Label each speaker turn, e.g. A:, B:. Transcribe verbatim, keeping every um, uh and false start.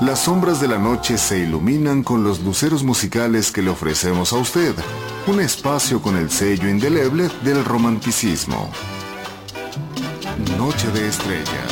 A: Las sombras de la noche se iluminan con los luceros musicales que le ofrecemos a usted. Un espacio con el sello indeleble del romanticismo. Noche de estrellas.